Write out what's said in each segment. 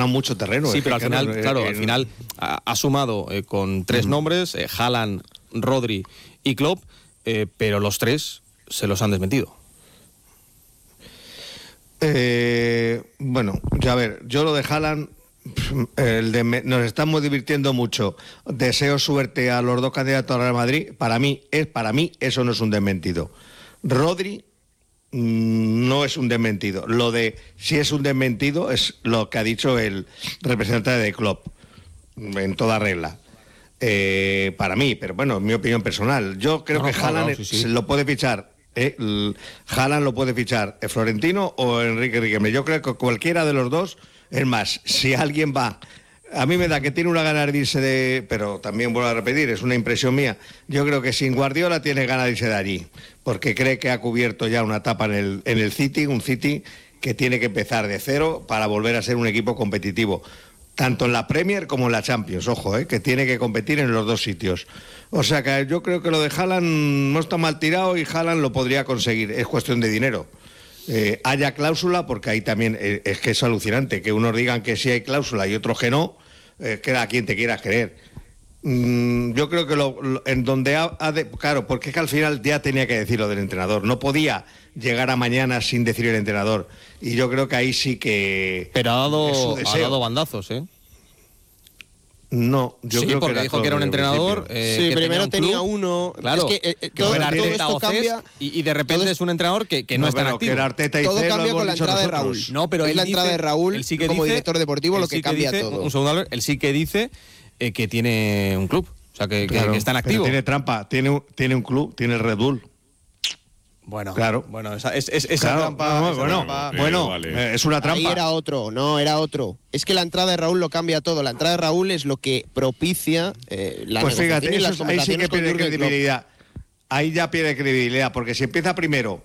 ganado mucho terreno. Sí, pero al final, al final ha sumado con 3 nombres, Haaland, Rodri y Klopp, pero los 3 se los han desmentido. Bueno, ya a ver, yo lo de Haaland, nos estamos divirtiendo mucho. Deseo suerte a los 2 candidatos al Real Madrid. Para mí eso no es un desmentido. Rodri no es un desmentido. Lo de si es un desmentido es lo que ha dicho el representante de Klopp, en toda regla. Para mí, pero bueno, en mi opinión personal, yo creo que Haaland lo puede fichar. Haaland lo puede fichar Florentino o Enrique Riquelme. Yo creo que cualquiera de los dos. Es más, si alguien va, a mí me da que tiene una gana de irse de, pero también vuelvo a repetir, es una impresión mía, yo creo que sin Guardiola tiene ganas de irse de allí, porque cree que ha cubierto ya una etapa en el City, un City que tiene que empezar de cero para volver a ser un equipo competitivo, tanto en la Premier como en la Champions, ojo, que tiene que competir en los 2 sitios. O sea que yo creo que lo de Haaland no está mal tirado y Haaland lo podría conseguir, es cuestión de dinero. Haya cláusula, porque ahí también es que es alucinante que unos digan que sí hay cláusula y otros que no, que a quien te quieras creer. Yo creo que en donde claro, porque es que al final ya tenía que decir lo del entrenador, no podía llegar a mañana sin decir el entrenador, y yo creo que ahí sí que... Pero ha dado bandazos, No, yo sí, creo porque que dijo que era un entrenador. Sí, que primero tenía uno. Claro, es que todo esto cambia. Y de repente es un entrenador que no está en activo. Todo cambia con la entrada de Raúl. No, pero la entrada de Raúl sí que como dice, director deportivo lo que cambia todo. Un segundo, Albert, él sí que dice que tiene un club. O sea, que está en activo. Tiene trampa, tiene un club, tiene el Red Bull. Bueno, claro. Bueno, esa trampa. Es una trampa. Ahí era otro. Es que la entrada de Raúl lo cambia todo. La entrada de Raúl es lo que propicia la pues fíjate, ahí sí que pierde credibilidad. Ahí ya pierde credibilidad, porque si empieza primero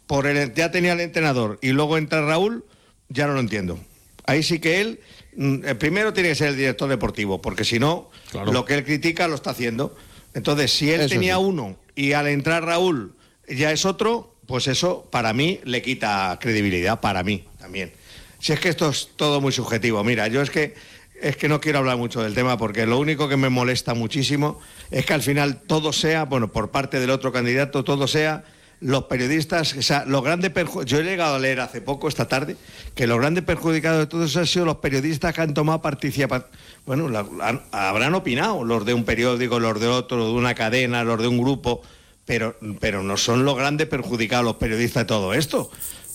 ya tenía el entrenador y luego entra Raúl, ya no lo entiendo. Ahí sí que él primero tiene que ser el director deportivo, porque si no, lo que él critica lo está haciendo. Entonces, si él tenía uno y al entrar Raúl ya es otro, pues eso para mí le quita credibilidad, para mí también. Si es que esto es todo muy subjetivo. Mira, yo es que no quiero hablar mucho del tema, porque lo único que me molesta muchísimo es que al final todo sea, bueno, por parte del otro candidato, todo sea los periodistas, o sea, los grandes yo he llegado a leer hace poco, esta tarde, que los grandes perjudicados de todo eso han sido los periodistas que han tomado participación. Bueno, habrán opinado los de un periódico, los de otro, de una cadena, los de un grupo, pero no son los grandes perjudicados los periodistas de todo esto.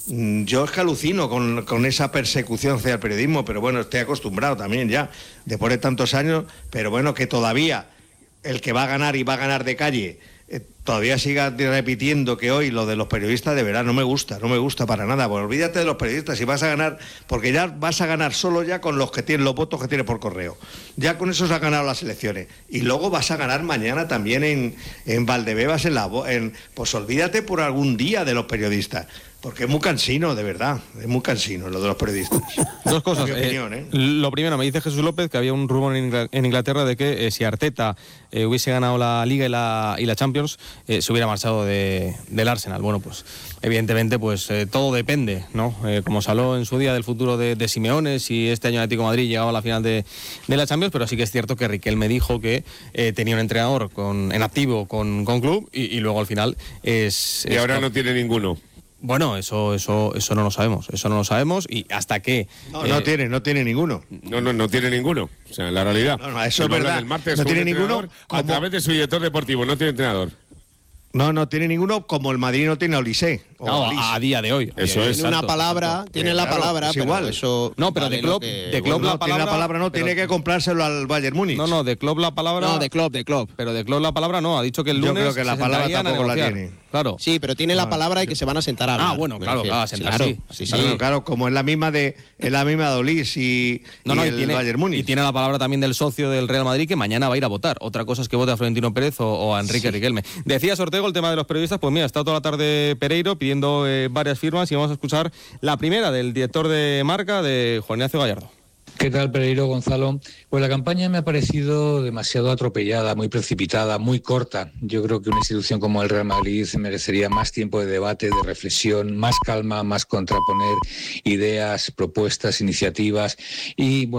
Yo es que alucino con esa persecución hacia el periodismo, pero bueno, estoy acostumbrado también ya, después de tantos años, pero bueno, que todavía el que va a ganar y va a ganar de calle, todavía siga repitiendo que hoy lo de los periodistas, de verdad, no me gusta para nada. Pues olvídate de los periodistas, si vas a ganar, porque ya vas a ganar solo ya con los que tienen los votos que tienes por correo. Ya con eso se han ganado las elecciones. Y luego vas a ganar mañana también en Valdebebas, pues olvídate por algún día de los periodistas. Porque es muy cansino, de verdad, es muy cansino lo de los periodistas. 2 cosas. Mi opinión, Lo primero, me dice Jesús López que había un rumor en Inglaterra de que si Arteta hubiese ganado la Liga y la Champions, se hubiera marchado del Arsenal. Bueno, pues evidentemente pues todo depende, ¿no? Como se habló en su día del futuro de Simeone, si este año Atlético de Madrid llegaba a la final de la Champions, pero sí que es cierto que Riquelme dijo que tenía un entrenador en activo con club y luego al final es... Y ahora no tiene ninguno. Bueno, eso no lo sabemos y hasta que... No tiene ninguno. No tiene ninguno, o sea, la realidad. No, eso es verdad, no tiene ninguno a través de su director deportivo, no tiene entrenador. No tiene ninguno, como el Madrid no tiene a Olise. A día de hoy. Eso es. Tiene una palabra, tiene la palabra, pero igual. Eso... No, pero de Klopp la palabra... Tiene la palabra, no, tiene que comprárselo al Bayern Múnich. No, de Klopp la palabra... No, de Klopp. Pero de Klopp la palabra no, ha dicho que el lunes... Yo creo que la palabra tampoco la tiene. Claro. Sí, pero tiene la palabra y que se van a sentar a hablar. Bueno, claro, a sentar, sí. Claro, como es la misma de Olís y el Bayern Múnich. Y tiene la palabra también del socio del Real Madrid que mañana va a ir a votar. Otra cosa es que vote a Florentino Pérez o a Enrique Riquelme. Decía Ortego el tema de los periodistas, pues mira, está toda la tarde Pereiro pidiendo varias firmas y vamos a escuchar la primera del director de Marca, de Juan Ignacio Gallardo. ¿Qué tal, Pereiro, Gonzalo? Pues la campaña me ha parecido demasiado atropellada, muy precipitada, muy corta. Yo creo que una institución como el Real Madrid merecería más tiempo de debate, de reflexión, más calma, más contraponer ideas, propuestas, iniciativas y, bueno,